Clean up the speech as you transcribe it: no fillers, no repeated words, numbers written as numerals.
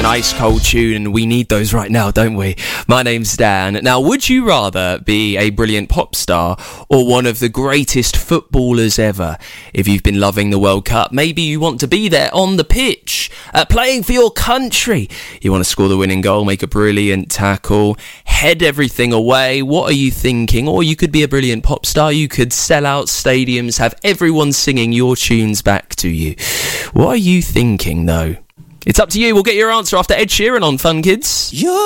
ice cold tune, and we need those right now, don't we? My name's Dan. Now, would you rather be a brilliant pop star or one of the greatest footballers ever? If you've been loving the World Cup, maybe you want to be there on the pitch, playing for your country. You want to score the winning goal, make a brilliant tackle, head everything away. What are you thinking? Or you could be a brilliant pop star. You could sell out stadiums, have everyone singing your tunes back to you. What are you thinking, though? It's up to you. We'll get your answer after Ed Sheeran on Fun Kids.